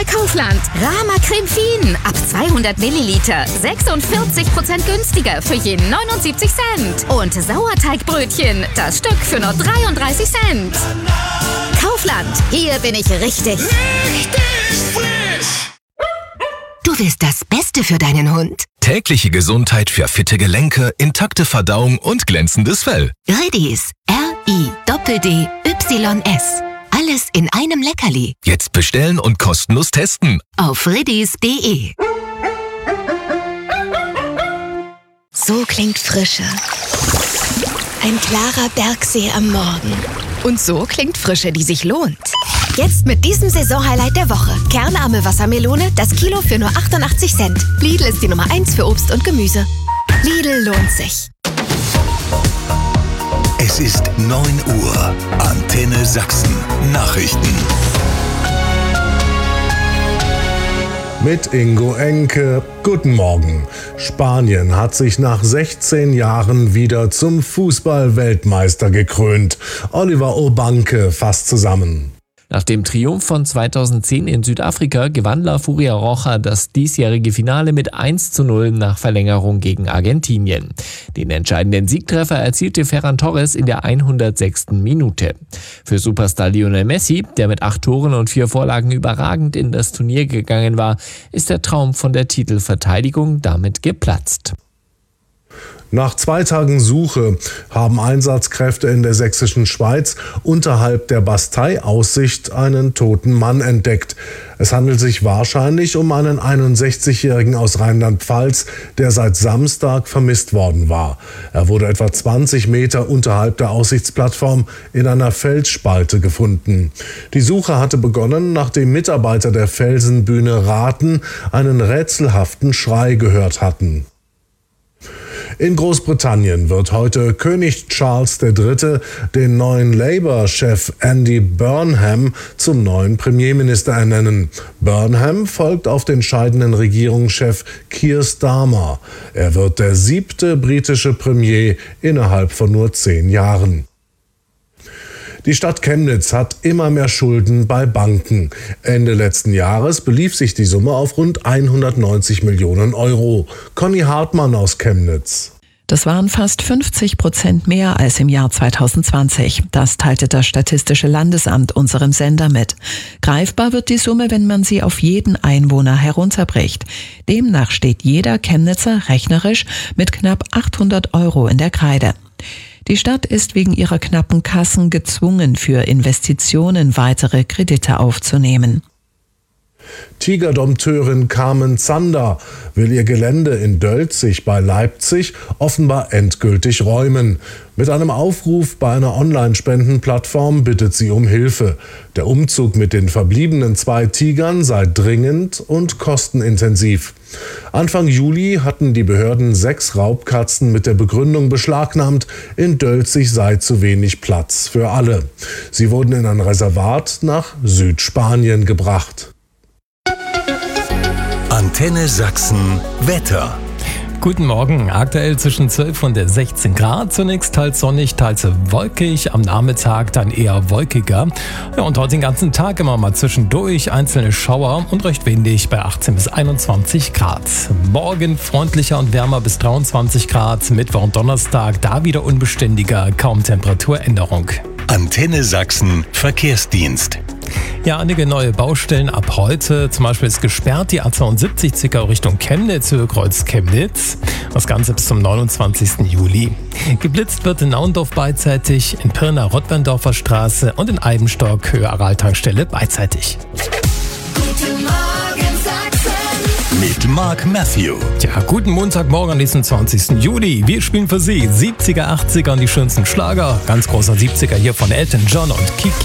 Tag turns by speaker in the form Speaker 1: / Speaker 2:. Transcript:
Speaker 1: bei Kaufland. Rama Creme Fien ab 200 Milliliter. 46% günstiger für je 79 Cent. Und Sauerteigbrötchen, das Stück für nur 33 Cent. Kaufland, hier bin ich richtig.
Speaker 2: Richtig frisch!
Speaker 3: Du willst das Beste für deinen Hund.
Speaker 4: Tägliche Gesundheit für fitte Gelenke, intakte Verdauung und glänzendes Fell.
Speaker 3: Riddies. RIDDYS. Alles in einem Leckerli.
Speaker 4: Jetzt bestellen und kostenlos testen.
Speaker 3: Auf riddies.de. So klingt Frische. Ein klarer Bergsee am Morgen. Und so klingt Frische, die sich lohnt. Jetzt mit diesem Saisonhighlight der Woche. Kernarme Wassermelone, das Kilo für nur 88 Cent. Lidl ist die Nummer 1 für Obst und Gemüse. Lidl lohnt sich.
Speaker 5: Es ist 9 Uhr. Antenne Sachsen. Nachrichten.
Speaker 6: Mit Ingo Enke. Guten Morgen. Spanien hat sich nach 16 Jahren wieder zum Fußball-Weltmeister gekrönt. Oliver Obanke fasst zusammen.
Speaker 7: Nach dem Triumph von 2010 in Südafrika gewann La Furia Roja das diesjährige Finale mit 1:0 nach Verlängerung gegen Argentinien. Den entscheidenden Siegtreffer erzielte Ferran Torres in der 106. Minute. Für Superstar Lionel Messi, der mit 8 Toren und 4 Vorlagen überragend in das Turnier gegangen war, ist der Traum von der Titelverteidigung damit geplatzt.
Speaker 6: Nach 2 Tagen Suche haben Einsatzkräfte in der sächsischen Schweiz unterhalb der Bastei-Aussicht einen toten Mann entdeckt. Es handelt sich wahrscheinlich um einen 61-Jährigen aus Rheinland-Pfalz, der seit Samstag vermisst worden war. Er wurde etwa 20 Meter unterhalb der Aussichtsplattform in einer Felsspalte gefunden. Die Suche hatte begonnen, nachdem Mitarbeiter der Felsenbühne Raten einen rätselhaften Schrei gehört hatten. In Großbritannien wird heute König Charles III. Den neuen Labour-Chef Andy Burnham zum neuen Premierminister ernennen. Burnham folgt auf den scheidenden Regierungschef Keir Starmer. Er wird der 7. britische Premier innerhalb von nur 10 Jahren. Die Stadt Chemnitz hat immer mehr Schulden bei Banken. Ende letzten Jahres belief sich die Summe auf rund 190 Millionen Euro. Conny Hartmann aus Chemnitz.
Speaker 8: Das waren fast 50% mehr als im Jahr 2020. Das teilte das Statistische Landesamt unserem Sender mit. Greifbar wird die Summe, wenn man sie auf jeden Einwohner herunterbricht. Demnach steht jeder Chemnitzer rechnerisch mit knapp 800 Euro in der Kreide. Die Stadt ist wegen ihrer knappen Kassen gezwungen, für Investitionen weitere Kredite aufzunehmen.
Speaker 6: Tigerdompteurin Carmen Zander will ihr Gelände in Dölzig bei Leipzig offenbar endgültig räumen. Mit einem Aufruf bei einer Online-Spendenplattform bittet sie um Hilfe. Der Umzug mit den verbliebenen 2 Tigern sei dringend und kostenintensiv. Anfang Juli hatten die Behörden 6 Raubkatzen mit der Begründung beschlagnahmt, in Dölzig sei zu wenig Platz für alle. Sie wurden in ein Reservat nach Südspanien gebracht.
Speaker 5: Antenne Sachsen Wetter.
Speaker 9: Guten Morgen, aktuell zwischen 12 und 16 Grad. Zunächst teils sonnig, teils wolkig, am Nachmittag dann eher wolkiger. Ja, und heute den ganzen Tag immer mal zwischendurch einzelne Schauer und recht windig bei 18 bis 21 Grad. Morgen freundlicher und wärmer bis 23 Grad, Mittwoch und Donnerstag da wieder unbeständiger, kaum Temperaturänderung.
Speaker 5: Antenne Sachsen Verkehrsdienst.
Speaker 9: Ja, einige neue Baustellen ab heute. Zum Beispiel ist gesperrt die A72 Zwickau Richtung Chemnitz, Höhe-Kreuz Chemnitz. Das Ganze bis zum 29. Juli. Geblitzt wird in Naundorf beidseitig, in Pirna Rottberndorfer Straße und in Eibenstock Höhe Aral-Tankstelle beidseitig.
Speaker 2: Guten Morgen Sachsen.
Speaker 5: Mit Mark Matthew.
Speaker 9: Ja, guten Montagmorgen an diesem 20. Juli. Wir spielen für Sie 70er, 80er und die schönsten Schlager. Ganz großer 70er hier von Elton John und Kiki.